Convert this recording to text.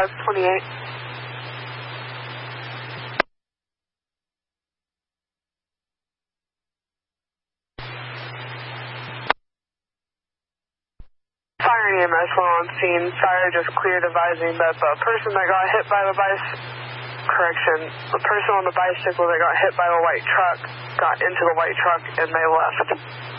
28. Fire and EMS went on scene. Fire just cleared, advising that the person that got hit by the the person on the bicycle that got hit by the white truck got into the white truck and they left.